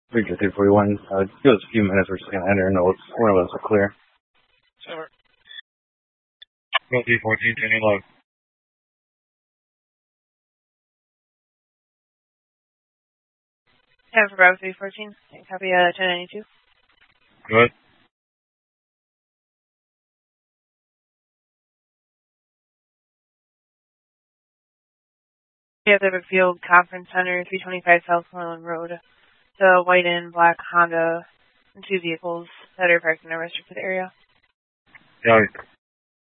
Victor 341. Give us a few minutes. We're just going to enter notes. One of us are clear. Over. Go 314, turning log. Time for Bravo 314. Copy 1092. Good. We have the Field Conference Center, 325 South Moreland Road. The white and black Honda and two vehicles that are parked in a restricted area. Yeah.